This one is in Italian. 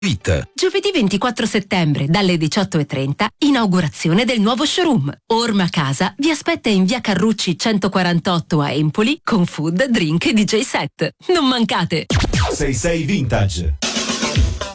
Giovedì 24 settembre dalle 18:30 inaugurazione del nuovo showroom. Orma Casa vi aspetta in via Carrucci 148 a Empoli con food, drink e DJ set. Non mancate! 66 Vintage.